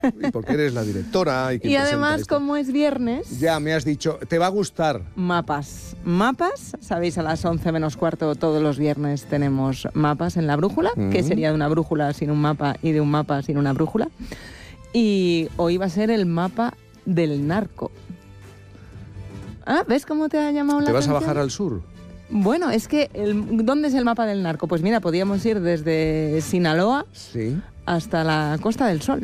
Y porque eres la directora. Y además, como es viernes... Ya me has dicho, te va a gustar. Mapas. Mapas, sabéis, a las 11 menos cuarto todos los viernes tenemos mapas en la brújula, que sería de una brújula sin un mapa y de un mapa sin una brújula. Y hoy va a ser el mapa del narco. Ah, ¿ves cómo te ha llamado la atención? ¿Te vas a bajar al sur? Bueno, es que, ¿dónde es el mapa del narco? Pues mira, podríamos ir desde Sinaloa hasta la Costa del Sol.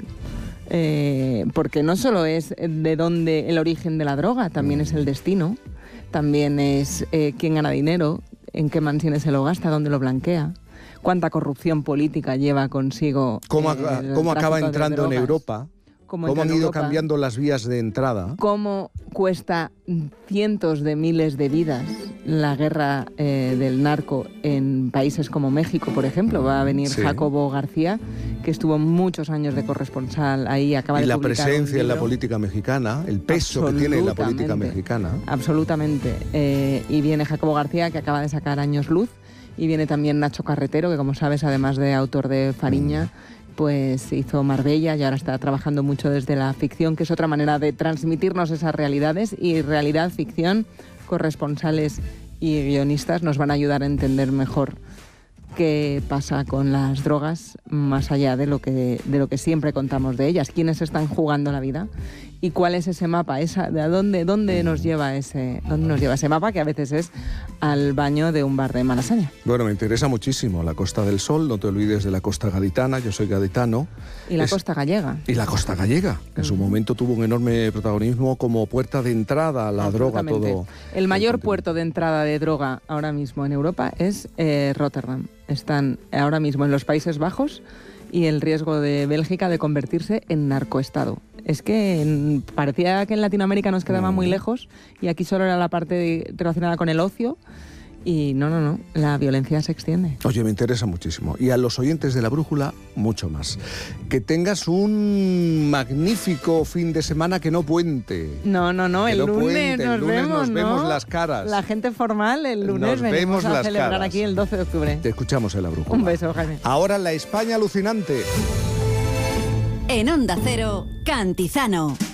Porque no solo es de dónde el origen de la droga, también es el destino, también es quién gana dinero, en qué mansiones se lo gasta, dónde lo blanquea, cuánta corrupción política lleva consigo. ¿Cómo acaba entrando en Europa? ¿Cómo han ido cambiando las vías de entrada? ¿Cómo cuesta cientos de miles de vidas la guerra del narco en países como México, por ejemplo? Va a venir Jacobo García, que estuvo muchos años de corresponsal ahí, acaba de publicar un libro. Y la presencia en la política mexicana, el peso que tiene la política mexicana. Absolutamente. Y viene Jacobo García, que acaba de sacar Años Luz, y viene también Nacho Carretero, que como sabes, además de autor de Fariña, pues hizo Marbella y ahora está trabajando mucho desde la ficción, que es otra manera de transmitirnos esas realidades, y realidad, ficción, corresponsales y guionistas nos van a ayudar a entender mejor qué pasa con las drogas, más allá de lo que siempre contamos de ellas, quiénes están jugando la vida y cuál es ese mapa, de dónde nos lleva ese mapa, que a veces es al baño de un bar de Malasaña. Bueno, me interesa muchísimo la Costa del Sol, no te olvides de la costa gaditana, yo soy gaditano. Y la costa gallega. Y la costa gallega, que en su momento tuvo un enorme protagonismo como puerta de entrada a la droga. El mayor puerto de entrada de droga ahora mismo en Europa es Rotterdam. Están ahora mismo en los Países Bajos y el riesgo de Bélgica de convertirse en narcoestado. Es que parecía que en Latinoamérica nos quedaba muy lejos y aquí solo era la parte relacionada con el ocio. Y no, la violencia se extiende. Oye, me interesa muchísimo. Y a los oyentes de La Brújula, mucho más. Que tengas un magnífico fin de semana, que no puente. No, el lunes nos vemos, nos vemos las caras. La gente formal el lunes venimos a celebrar aquí el 12 de octubre. Te escuchamos en La Brújula. Un beso, Jaime. Ahora la España alucinante. En Onda Cero, Cantizano.